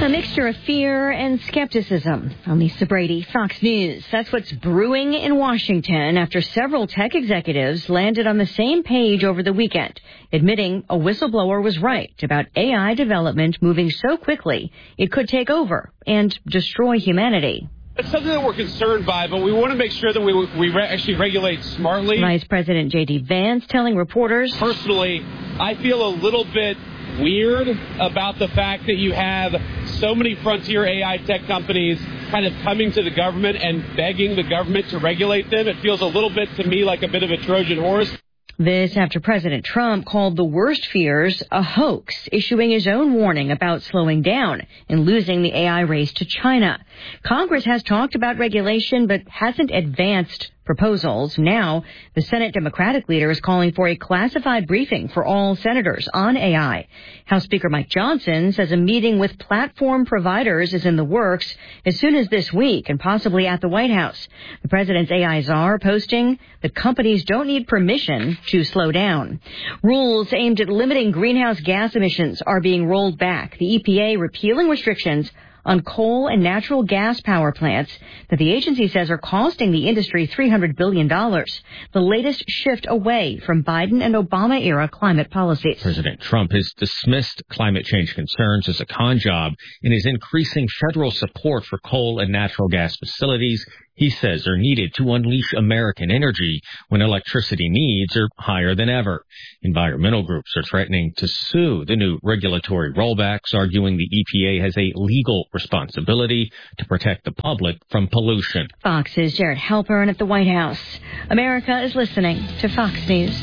A mixture of fear and skepticism. I'm Lisa Brady, Fox News. That's what's brewing in Washington after several tech executives landed on the same page over the weekend, admitting a whistleblower was right about AI development moving so quickly it could take over and destroy humanity. It's something that we're concerned by, but we want to make sure that we actually regulate smartly. Vice President J.D. Vance telling reporters, personally, I feel a little bit weird about the fact that you have so many frontier AI tech companies kind of coming to the government and begging the government to regulate them. It feels a little bit to me like a bit of a Trojan horse. This after President Trump called the worst fears a hoax, issuing his own warning about slowing down and losing the AI race to China. Congress has talked about regulation but hasn't advanced proposals. Now, the Senate Democratic leader is calling for a classified briefing for all senators on AI. House Speaker Mike Johnson says a meeting with platform providers is in the works as soon as this week and possibly at the White House. The president's AI czar posting that companies don't need permission to slow down. Rules aimed at limiting greenhouse gas emissions are being rolled back. The EPA repealing restrictions on coal and natural gas power plants that the agency says are costing the industry $300 billion, the latest shift away from Biden and Obama-era climate policies. President Trump has dismissed climate change concerns as a con job and is increasing federal support for coal and natural gas facilities he says are needed to unleash American energy when electricity needs are higher than ever. Environmental groups are threatening to sue the new regulatory rollbacks, arguing the EPA has a legal responsibility to protect the public from pollution. Fox's Jared Halpern at the White House. America is listening to Fox News.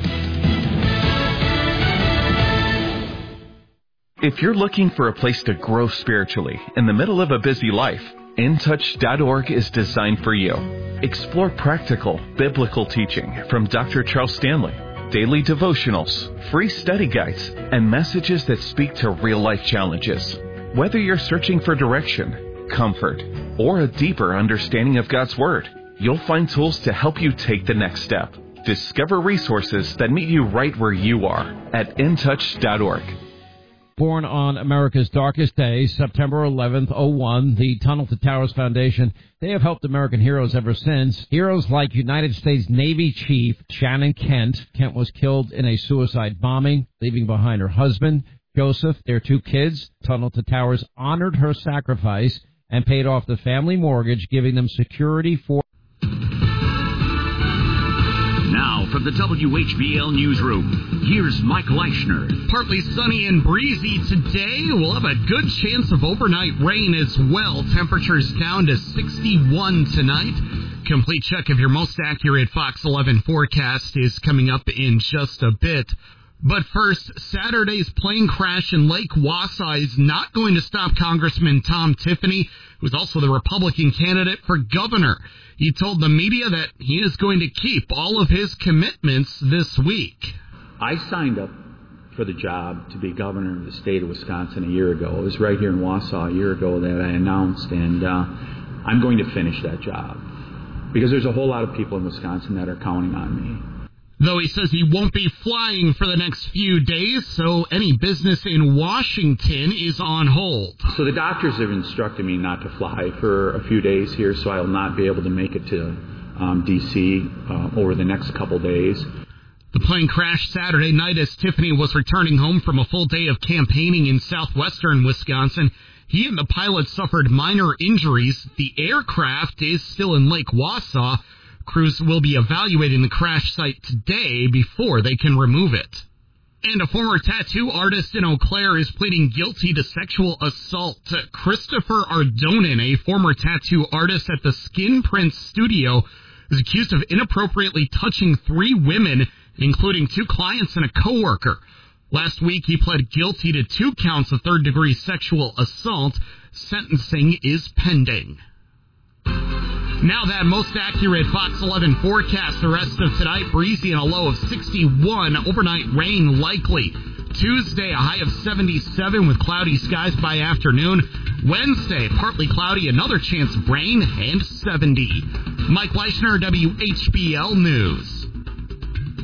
If you're looking for a place to grow spiritually in the middle of a busy life, InTouch.org is designed for you. Explore practical, biblical teaching from Dr. Charles Stanley, daily devotionals, free study guides, and messages that speak to real-life challenges. Whether you're searching for direction, comfort, or a deeper understanding of God's Word, you'll find tools to help you take the next step. Discover resources that meet you right where you are at InTouch.org. Born on America's darkest day, September 11th, 01, the Tunnel to Towers Foundation, they have helped American heroes ever since. Heroes like United States Navy Chief Shannon Kent. Kent was killed in a suicide bombing, leaving behind her husband, Joseph, their 2 kids. Tunnel to Towers honored her sacrifice and paid off the family mortgage, giving them security for... Now, from the WHBL Newsroom, here's Mike Leischner. Partly sunny and breezy today. We'll have a good chance of overnight rain as well. Temperatures down to 61 tonight. Complete check of your most accurate Fox 11 forecast is coming up in just a bit. But first, Saturday's plane crash in Lake Wausau is not going to stop Congressman Tom Tiffany, who's also the Republican candidate for governor. He told the media that he is going to keep all of his commitments this week. I signed up for the job to be governor of the state of Wisconsin a year ago. It was right here in Wausau a year ago that I announced, and I'm going to finish that job because there's a whole lot of people in Wisconsin that are counting on me. Though he says he won't be flying for the next few days, so any business in Washington is on hold. So the doctors have instructed me not to fly for a few days here, so I will not be able to make it to D.C. Over the next couple days. The plane crashed Saturday night as Tiffany was returning home from a full day of campaigning in southwestern Wisconsin. He and the pilot suffered minor injuries. The aircraft is still in Lake Wausau. Crews will be evaluating the crash site today before they can remove it. And a former tattoo artist in Eau Claire is pleading guilty to sexual assault. Christopher Ardonin, a former tattoo artist at the Skin Prince studio, is accused of inappropriately touching 3 women, including 2 clients and a coworker. Last week, he pled guilty to 2 counts of third-degree sexual assault. Sentencing is pending. Now that most accurate Fox 11 forecast. The rest of tonight, breezy and a low of 61. Overnight rain likely. Tuesday, a high of 77 with cloudy skies by afternoon. Wednesday, partly cloudy, another chance of rain, and 70. Mike Leischner, WHBL News.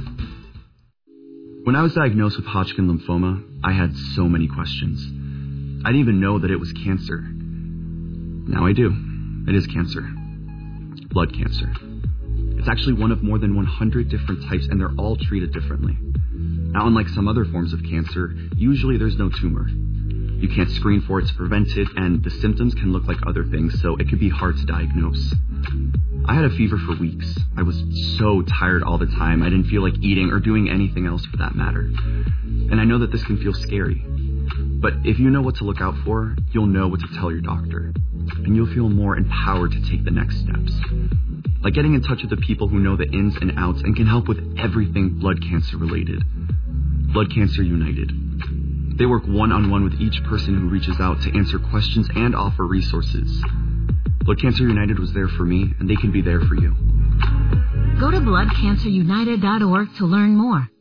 When I was diagnosed with Hodgkin lymphoma, I had so many questions. I didn't even know that it was cancer. Now I do. It is cancer. Blood cancer. It's actually one of more than 100 different types, and they're all treated differently. Now, unlike some other forms of cancer, usually there's no tumor. You can't screen for it to prevent it, and the symptoms can look like other things, so it can be hard to diagnose. I had a fever for weeks. I was so tired all the time, I didn't feel like eating or doing anything else for that matter. And I know that this can feel scary. But if you know what to look out for, you'll know what to tell your doctor. And you'll feel more empowered to take the next steps. Like getting in touch with the people who know the ins and outs and can help with everything blood cancer related. Blood Cancer United. They work one-on-one with each person who reaches out to answer questions and offer resources. Blood Cancer United was there for me, and they can be there for you. Go to bloodcancerunited.org to learn more.